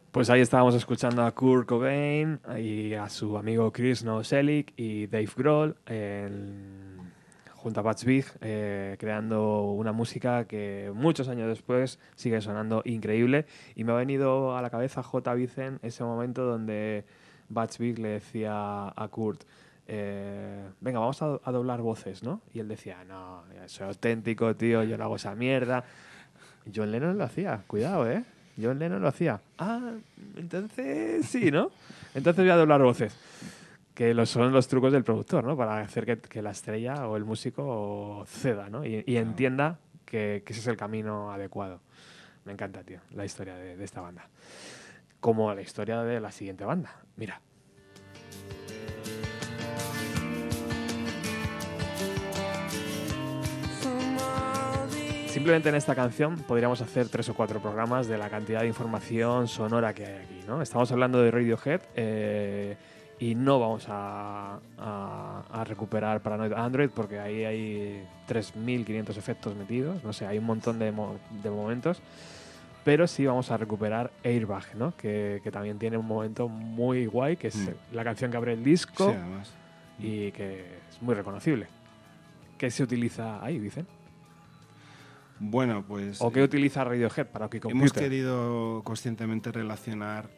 Pues ahí estábamos escuchando a Kurt Cobain y a su amigo Chris Novoselic y Dave Grohl junto a Butch Vig, creando una música que muchos años después sigue sonando increíble. Y me ha venido a la cabeza J. Vicen ese momento donde Butch Vig le decía a Kurt, venga, vamos a doblar voces, ¿no? Y él decía, no, soy auténtico, tío, yo no hago esa mierda. John Lennon lo hacía, cuidado, ¿eh? John Lennon lo hacía. Ah, entonces sí, ¿no? Entonces voy a doblar voces. Que son los trucos del productor, ¿no? Para hacer que la estrella o el músico ceda, ¿no? Y entienda que ese es el camino adecuado. Me encanta, tío, la historia de esta banda. Como la historia de la siguiente banda. Mira. Simplemente en esta canción podríamos hacer 3 o 4 programas de la cantidad de información sonora que hay aquí, ¿no? Estamos hablando de Radiohead y no vamos a recuperar Paranoid Android porque ahí hay 3.500 efectos metidos, no sé, hay un montón de momentos, pero sí vamos a recuperar Airbag, ¿no? Que también tiene un momento muy guay, que es la canción que abre el disco, sí, además. Y que es muy reconocible. ¿Qué se utiliza ahí, dicen? Bueno, pues... ¿O qué utiliza Radiohead para OK Computer? Hemos querido conscientemente relacionar